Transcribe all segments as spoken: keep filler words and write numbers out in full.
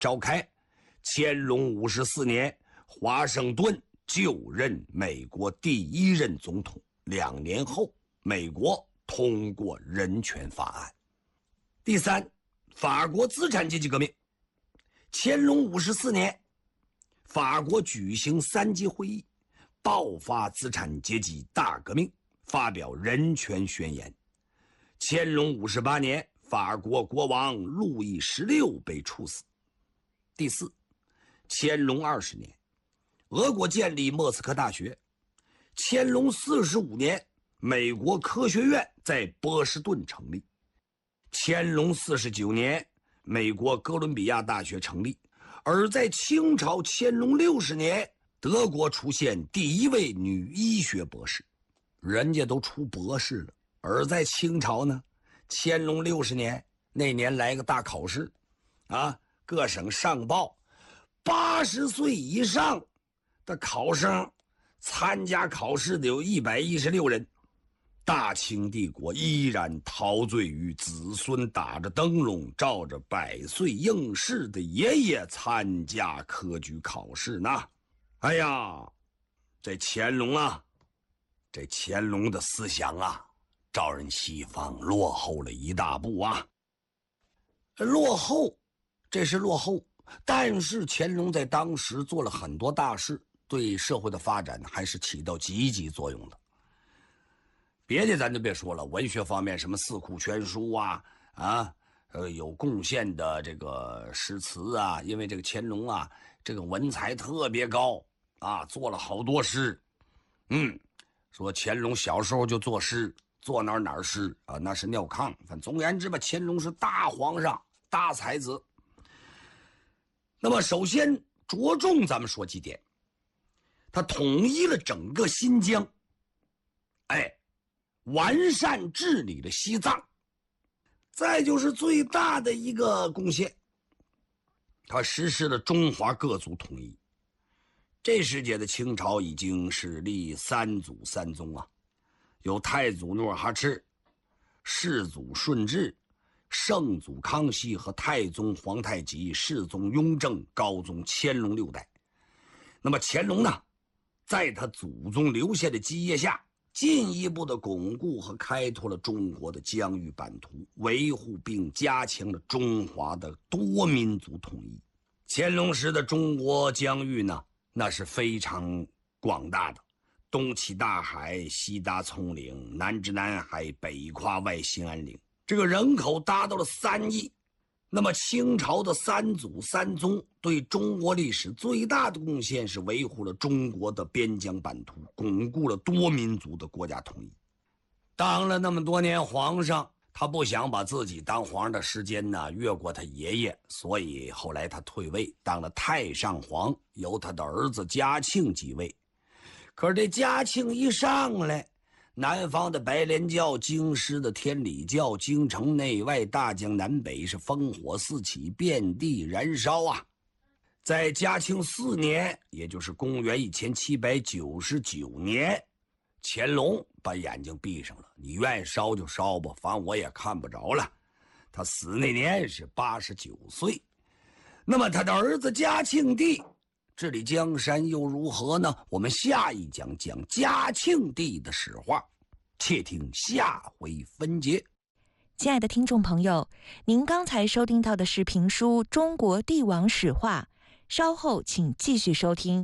召开。乾隆五十四年，华盛顿就任美国第一任总统。两年后，美国通过人权法案。第三，法国资产阶级革命。乾隆五十四年，法国举行三级会议，爆发资产阶级大革命，发表人权宣言。乾隆五十八年，法国国王路易十六被处死。第四，乾隆二十年，俄国建立莫斯科大学。乾隆四十五年，美国科学院在波士顿成立。乾隆四十九年，美国哥伦比亚大学成立。而在清朝乾隆六十年，德国出现第一位女医学博士，人家都出博士了。而在清朝呢，乾隆六十年那年来个大考试，啊，各省上报，八十岁以上的考生参加考试的有一百一十六人。大清帝国依然陶醉于子孙打着灯笼照着百岁应试的爷爷参加科举考试呢。哎呀，这乾隆啊，这乾隆的思想啊，照人西方落后了一大步啊。落后，这是落后，但是乾隆在当时做了很多大事，对社会的发展还是起到积极作用的。别的咱就别说了，文学方面什么四库全书啊，啊，呃，有贡献的这个诗词啊，因为这个乾隆啊，这个文采特别高啊，做了好多诗。嗯，说乾隆小时候就作诗，做哪儿哪儿诗啊，那是尿炕。反正总而言之吧，乾隆是大皇上，大才子。那么首先着重咱们说几点，他统一了整个新疆，哎。完善治理了西藏，再就是最大的一个贡献，他实施了中华各族统一。这时节的清朝已经是立三祖三宗啊，有太祖努尔哈赤、世祖顺治、圣祖康熙和太宗皇太极、世宗雍正、高宗乾隆六代。那么乾隆呢，在他祖宗留下的基业下，进一步的巩固和开拓了中国的疆域版图，维护并加强了中华的多民族统一。乾隆时的中国疆域呢，那是非常广大的，东起大海，西达葱岭，南至南海，北跨外兴安岭，这个人口达到了三亿。那么清朝的三祖三宗对中国历史最大的贡献是维护了中国的边疆版图，巩固了多民族的国家统一。当了那么多年皇上，他不想把自己当皇上的时间呢越过他爷爷，所以后来他退位当了太上皇，由他的儿子嘉庆继位。可是这嘉庆一上来，南方的白莲教、京师的天理教，京城内外大江南北是烽火四起，遍地燃烧啊。在嘉庆四年，也就是公元一千七百九十九年，乾隆把眼睛闭上了，你愿意烧就烧吧，反正我也看不着了。他死那年是八十九岁。那么他的儿子嘉庆帝治理江山又如何呢？我们下一讲讲嘉庆帝的史话，且听下回分解。 亲爱的听众朋友，您刚才收听到的是评书《中国帝王史话》，稍后请继续收听。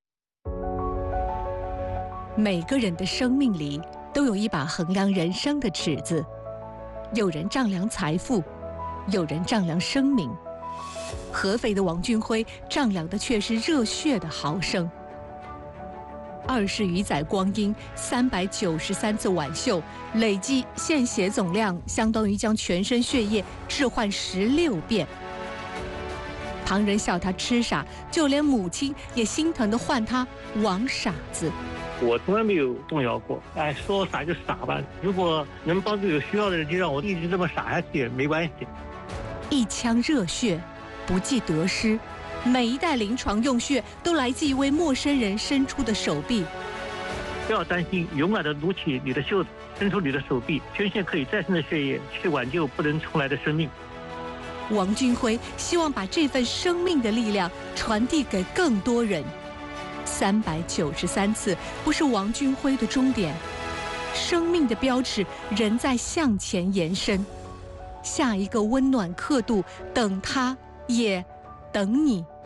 每个人的生命里都有一把衡量人生的尺子，有人丈量财富，有人丈量生命。合肥的王俊辉丈量的却是热血的毫升。二十余载光阴，三百九十三次挽袖，累计献血总量相当于将全身血液置换十六遍。旁人笑他痴傻，就连母亲也心疼地唤他王傻子。 我从来没有动摇过，哎，说傻就傻吧。如果能帮助有需要的人，就让我一直这么傻下去也没关系。 一腔热血，不计得失，每一袋临床用血都来自一位陌生人伸出的手臂。 不要担心，勇敢地撸起你的袖子，伸出你的手臂，捐献可以再生的血液，去挽救不能重来的生命。 王俊辉希望把这份生命的力量传递给更多人。三百九十三次不是王俊辉的终点，生命的标尺仍在向前延伸。下一个温暖刻度，等他，也等你。